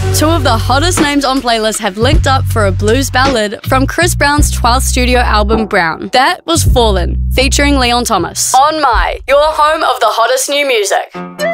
Two of the hottest names on playlists have linked up for a blues ballad from Chris Brown's 12th studio album, Brown. That was Fallen, featuring Leon Thomas. On My, your home of the hottest new music.